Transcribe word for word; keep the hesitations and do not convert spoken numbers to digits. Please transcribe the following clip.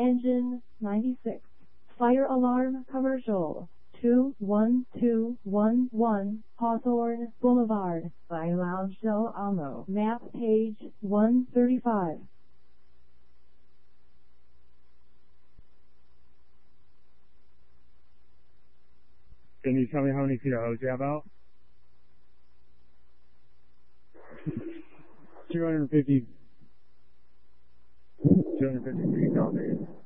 Engine ninety-six. Fire alarm commercial. two one two one one Hawthorne Boulevard by Lounge Del Amo. Map page one thirty-five. Can you tell me how many feet of hose you have out? two hundred fifty, two hundred fifty feet, okay.